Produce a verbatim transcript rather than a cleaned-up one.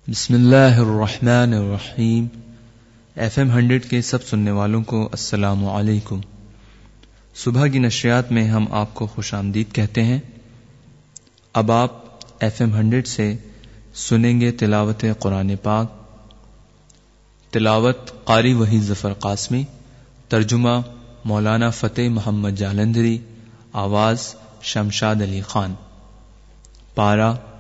बिस्मिल्लाहिर्रहमानिर्रहीम। F am hundred के सब सुनने वालों को अस्सलामु अलैकुम। सुबह की नशरियात में हम आपको खुशामदीद कहते हैं। अब आप एफ एम हंड्रेड से सुनेंगे तिलावत कुरान पाक। तिलावत कारी वही जफर कासमी, तर्जुमा मौलाना फतेह मोहम्मद जालंधरी, आवाज शमशाद अली खान। पारा